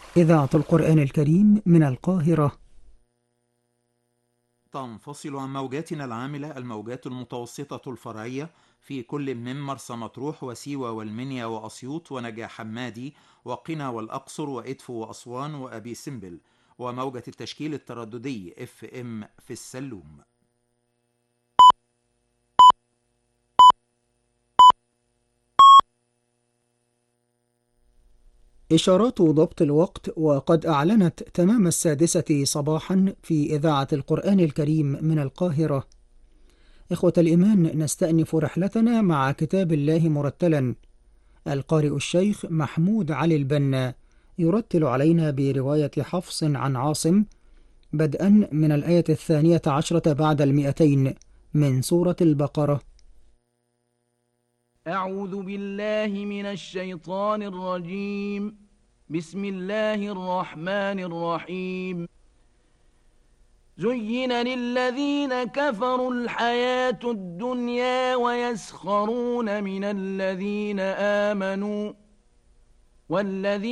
إذاعة القرآن الكريم من القاهرة. تنفصل عن موجاتنا العاملة الموجات المتوسطة الفرعية في كل من مرسى مطروح وسيوة والمنيا وأسيوط ونجع حمادي وقنا والأقصر وإدفو وأسوان وأبي سمبل، وموجة التشكيل الترددي FM في السلوم. إشارات ضبط الوقت، وقد أعلنت تمام 6 صباحا في إذاعة القرآن الكريم من القاهرة. إخوة الإيمان، نستأنف رحلتنا مع كتاب الله مرتلا. القارئ الشيخ محمود علي البنا يرتل علينا برواية حفص عن عاصم، بدءا من الآية 12 بعد 200 من سورة البقرة. أعوذ بالله من الشيطان الرجيم. بسم الله الرحمن الرحيم. زين للذين كفروا الحياة الدنيا ويسخرون من الذين آمنوا والذين